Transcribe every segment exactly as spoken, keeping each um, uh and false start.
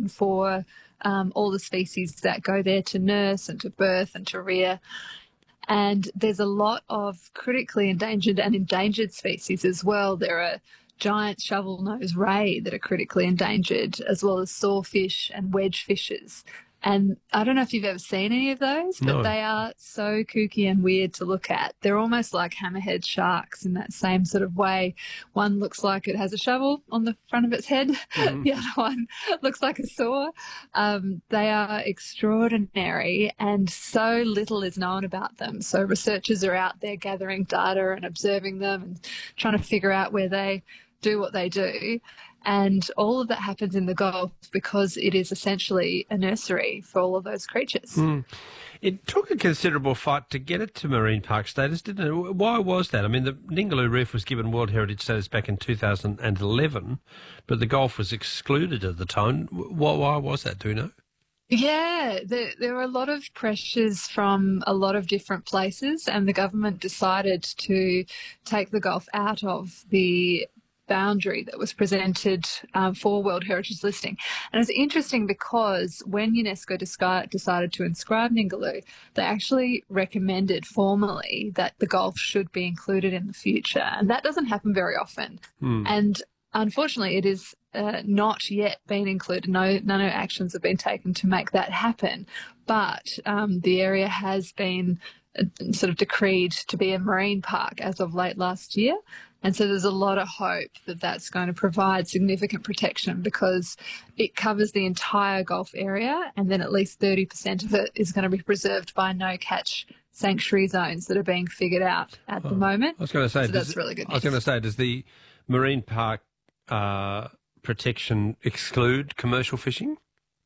important for um, all the species that go there to nurse and to birth and to rear. And there's a lot of critically endangered and endangered species as well. There are giant shovel-nosed ray that are critically endangered, as well as sawfish and wedge fishes. And I don't know if you've ever seen any of those, but No. they are so kooky and weird to look at. They're almost like hammerhead sharks in that same sort of way. One looks like it has a shovel on the front of its head. Mm-hmm. The other one looks like a saw. Um, they are extraordinary, and so little is known about them. So researchers are out there gathering data and observing them and trying to figure out where they do what they do. And all of that happens in the Gulf because it is essentially a nursery for all of those creatures. Mm. It took a considerable fight to get it to marine park status, didn't it? Why was that? I mean, the Ningaloo Reef was given World Heritage status back in two thousand eleven, but the Gulf was excluded at the time. Why, why was that, do you know? Yeah, there, there were a lot of pressures from a lot of different places, and the government decided to take the Gulf out of the boundary that was presented um, for World Heritage listing. And it's interesting because when UNESCO disca- decided to inscribe Ningaloo, they actually recommended formally that the Gulf should be included in the future. And that doesn't happen very often. Hmm. And unfortunately, it is uh, not yet been included. No, no actions have been taken to make that happen. But um, the area has been uh, sort of decreed to be a marine park as of late last year. And so there's a lot of hope that that's going to provide significant protection because it covers the entire Gulf area, and then at least thirty percent of it is going to be preserved by no-catch sanctuary zones that are being figured out at oh, the moment. I was going to say, so that's really good news. I was going to say, does the marine park uh, protection exclude commercial fishing?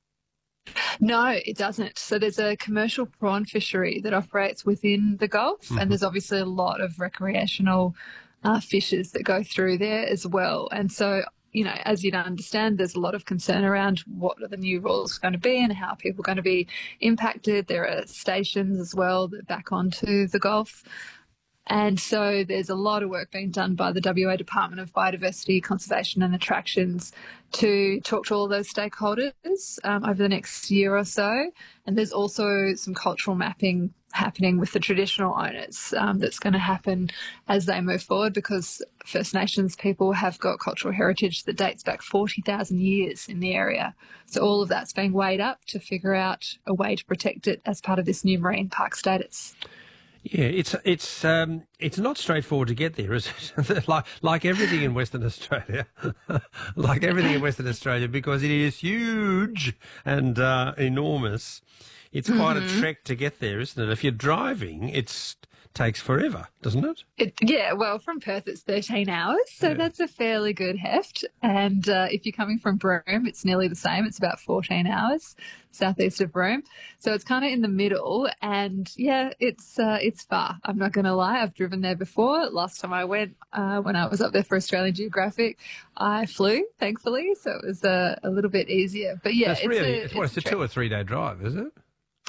No, it doesn't. So there's a commercial prawn fishery that operates within the Gulf, mm-hmm. and there's obviously a lot of recreational Uh, fishes that go through there as well. And so, you know, as you'd understand, there's a lot of concern around what are the new rules going to be and how people are going to be impacted. There are stations as well that back onto the Gulf. And so there's a lot of work being done by the W A Department of Biodiversity, Conservation and Attractions to talk to all those stakeholders um, over the next year or so. And there's also some cultural mapping happening with the traditional owners um, that's going to happen as they move forward, because First Nations people have got cultural heritage that dates back forty thousand years in the area. So all of that's being weighed up to figure out a way to protect it as part of this new marine park status. Yeah, it's it's um, it's not straightforward to get there, is it? like like everything in Western Australia, like everything in Western Australia, because it is huge and uh, enormous. It's quite mm-hmm. a trek to get there, isn't it? If you're driving, it takes forever, doesn't it? it? Yeah, well, from Perth it's thirteen hours, so yeah. That's a fairly good heft. And uh, if you're coming from Broome, it's nearly the same. It's about fourteen hours southeast of Broome. So it's kind of in the middle, and yeah, it's uh, it's far. I'm not going to lie. I've driven there before. Last time I went, uh, when I was up there for Australian Geographic, I flew, thankfully, so it was uh, a little bit easier. But yeah, That's it's really, a, it's, what, it's, it's a two or three day drive, is it?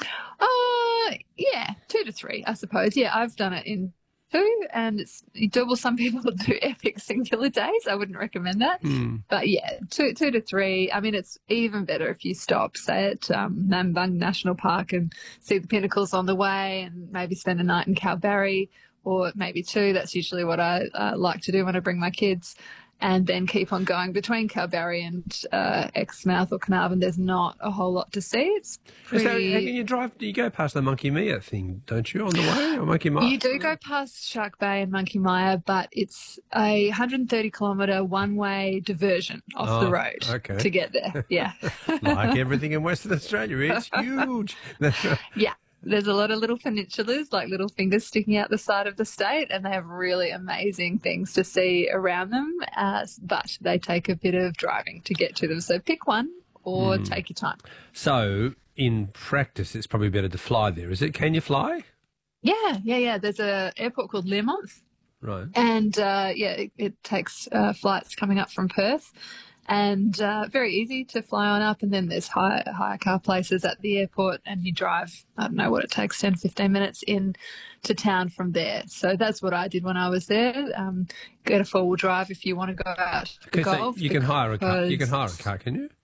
Uh, yeah, two to three, I suppose. Yeah, I've done it in two, and it's doable. Some people do epic singular days. I wouldn't recommend that. Mm. But yeah, two two to three. I mean, it's even better if you stop, say, at um, Nambung National Park and see the pinnacles on the way, and maybe spend a night in Kalbarri, or maybe two. That's usually what I uh, like to do when I bring my kids. And then keep on going between Kalbarri and uh, Exmouth or Carnarvon. There's not a whole lot to see. It's pretty... So, can you drive? You go past the Monkey Mia thing, don't you, on the way? Or Monkey Mia? You do go past Shark Bay and Monkey Mia, but it's a one hundred thirty kilometre one-way diversion off oh, the road okay. to get there. Yeah, like everything in Western Australia, it's huge. Yeah. There's a lot of little peninsulas, like little fingers sticking out the side of the state, and they have really amazing things to see around them, uh, but they take a bit of driving to get to them. So pick one or mm. take your time. So in practice, it's probably better to fly there, is it? Can you fly? Yeah, yeah, yeah. There's an airport called Learmonth. Right. And, uh, yeah, it, it takes uh, flights coming up from Perth. And uh, very easy to fly on up, and then there's hire, hire car places at the airport, and you drive, I don't know what it takes, ten, fifteen minutes in to town from there. So that's what I did when I was there. Um, get a four-wheel drive if you want to go out to the okay, Gulf. so you can hire a car. You can hire a car, can you?